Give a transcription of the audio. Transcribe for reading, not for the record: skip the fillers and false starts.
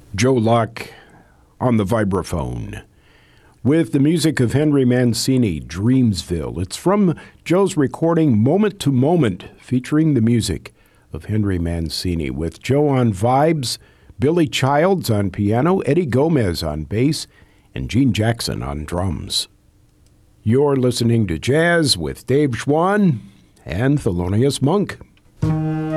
Joe Luck on the vibraphone with the music of Henry Mancini, Dreamsville. It's from Joe's recording Moment to Moment, featuring the music of Henry Mancini, with Joe on vibes, Billy Childs on piano, Eddie Gomez on bass, and Gene Jackson on drums. You're listening to Jazz with Dave Schwann and Thelonious Monk.